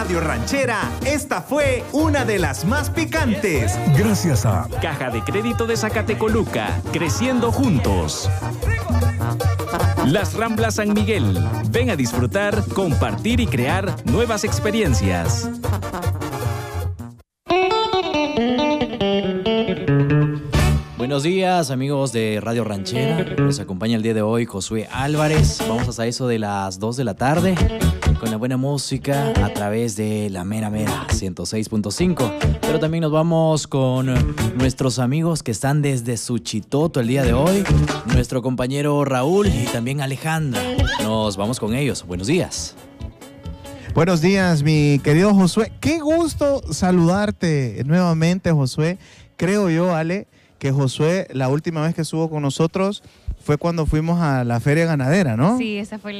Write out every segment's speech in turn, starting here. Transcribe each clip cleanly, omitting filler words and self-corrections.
Radio Ranchera, esta fue una de las más picantes. Gracias a Caja de Crédito de Zacatecoluca, creciendo juntos. Las Ramblas San Miguel. Ven a disfrutar, compartir y crear nuevas experiencias. Buenos días, amigos de Radio Ranchera. Nos acompaña el día de hoy Josué Álvarez. Vamos hasta eso de las 2 de la tarde con la buena música a través de la Mera Mera 106.5. Pero también nos vamos con nuestros amigos que están desde Suchitoto el día de hoy. Nuestro compañero Raúl y también Alejandra. Nos vamos con ellos. Buenos días. Buenos días, mi querido Josué. Qué gusto saludarte nuevamente, Josué. Creo yo, Ale, que Josué, la última vez que estuvo con nosotros fue cuando fuimos a la feria ganadera, ¿no? Sí, esa fue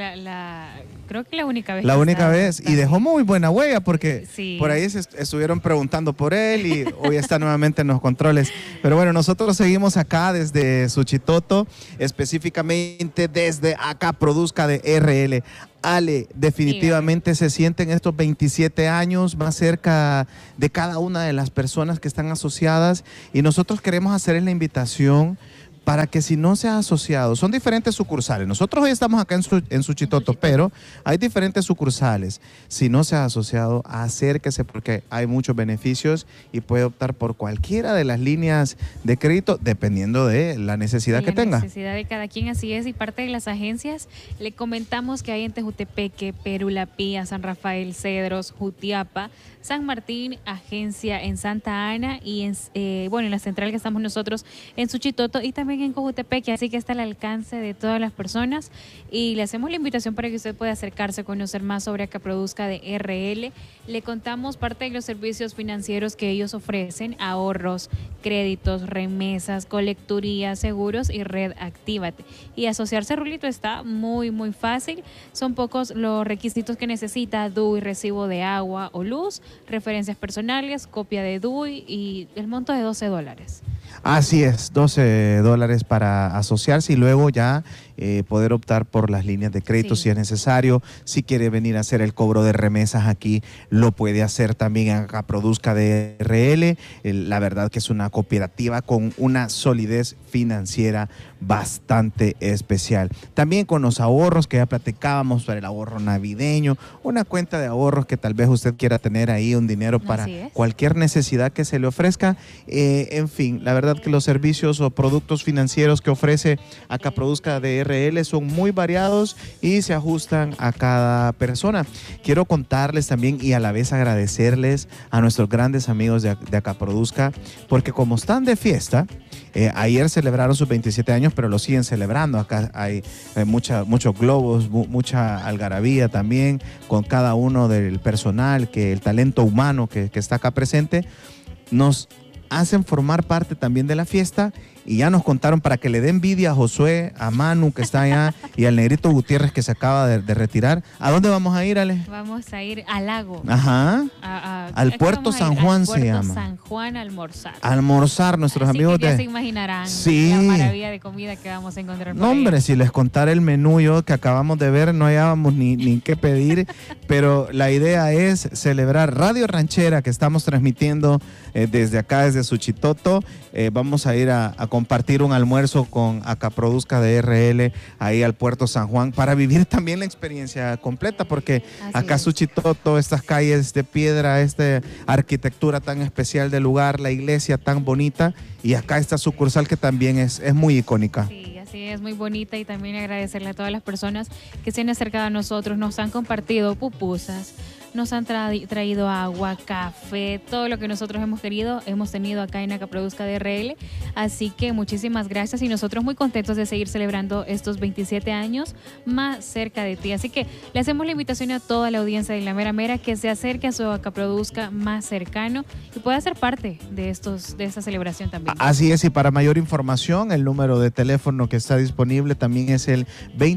creo que la única vez. La única vez, y dejó muy buena huella porque sí, por ahí se estuvieron preguntando por él y hoy está nuevamente en los controles. Pero bueno, nosotros seguimos acá desde Suchitoto, específicamente desde Acá Produzca de RL. Ale, definitivamente se sienten estos 27 años más cerca de cada una de las personas que están asociadas y nosotros queremos hacerles la invitación para que si no se ha asociado, son diferentes sucursales. Nosotros hoy estamos acá en Suchitoto, pero hay diferentes sucursales. Si no se ha asociado, acérquese porque hay muchos beneficios y puede optar por cualquiera de las líneas de crédito dependiendo de la necesidad que tenga. La necesidad de cada quien, así es. Y parte de las agencias, le comentamos que hay en Tejutepeque, Perulapía, San Rafael, Cedros, Jutiapa, San Martín, agencia en Santa Ana y en la central que estamos nosotros en Suchitoto y también en Cojutepeque, así que está al alcance de todas las personas y le hacemos la invitación para que usted pueda acercarse a conocer más sobre Acá Produzca de RL. Le contamos parte de los servicios financieros que ellos ofrecen: ahorros, créditos, remesas, colecturía, seguros y red Actívate. Y asociarse, Rulito, está muy muy fácil. Son pocos los requisitos que necesita: DUI, recibo de agua o luz, referencias personales, copia de DUI y el monto de $12. Así es, $12 para asociarse y luego ya poder optar por las líneas de crédito si es necesario. Si quiere venir a hacer el cobro de remesas aquí, lo puede hacer también Acá Produzca de RL. La verdad que es una cooperativa con una solidez financiera bastante especial. También con los ahorros que ya platicábamos para el ahorro navideño, una cuenta de ahorros que tal vez usted quiera tener ahí, un dinero para cualquier necesidad que se le ofrezca. En fin, la verdad que los servicios o productos financieros que ofrece Acá Produzca de RL son muy variados y se ajustan a cada persona. Quiero contarles también y a la vez agradecerles a nuestros grandes amigos de Acá Produzca, porque como están de fiesta, ayer celebraron sus 27 años, pero lo siguen celebrando. Acá hay muchos globos, mucha algarabía también con cada uno del personal, que el talento humano que está acá presente, nos hacen formar parte también de la fiesta. Y ya nos contaron para que le dé envidia a Josué, a Manu que está allá y al Negrito Gutiérrez que se acaba de retirar. ¿A dónde vamos a ir, Ale? Vamos a ir al lago. Ajá. Al Puerto San Juan se llama. Puerto San Juan a almorzar. Almorzar, nuestros Así amigos que ya de... se imaginarán la maravilla de comida que vamos a encontrar. No, hombre, si les contara el menú yo que acabamos de ver, no hallábamos ni qué pedir, pero la idea es celebrar Radio Ranchera que estamos transmitiendo desde acá, desde Suchitoto. Vamos a ir a compartir un almuerzo con Acá Produzca de RL ahí al Puerto San Juan para vivir también la experiencia completa, porque acá Suchitoto, estas calles de piedra, esta arquitectura tan especial del lugar, la iglesia tan bonita y acá esta sucursal que también es muy icónica. Sí, así es, muy bonita, y también agradecerle a todas las personas que se han acercado a nosotros, nos han compartido pupusas, nos han traído agua, café, todo lo que nosotros hemos querido, hemos tenido acá en Acá Produzca de RL. Así que muchísimas gracias y nosotros muy contentos de seguir celebrando estos 27 años más cerca de ti. Así que le hacemos la invitación a toda la audiencia de La Mera Mera que se acerque a su Acá Produzca más cercano y pueda ser parte de esta celebración también. Así es, y para mayor información, el número de teléfono que está disponible también es el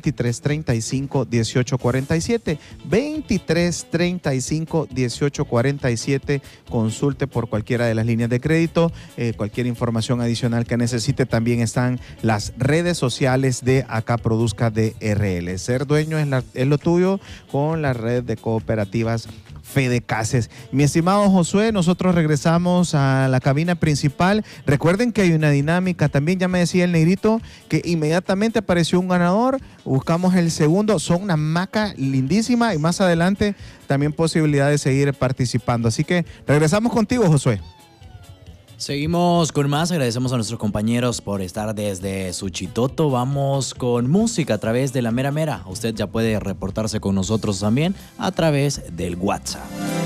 2335-1847. 2335-1847. Consulte por cualquiera de las líneas de crédito, cualquier información adicional que necesite. También están las redes sociales de Acá Produzca de RL. Ser dueño es lo tuyo con la red de cooperativas Fede Cases. Mi estimado Josué, nosotros regresamos a la cabina principal. Recuerden que hay una dinámica también, ya me decía el negrito, que inmediatamente apareció un ganador, buscamos el segundo, son una maca lindísima y más adelante también posibilidad de seguir participando. Así que regresamos contigo, Josué. Seguimos con más, agradecemos a nuestros compañeros por estar desde Suchitoto. Vamos con música a través de La Mera Mera. Usted ya puede reportarse con nosotros también a través del WhatsApp.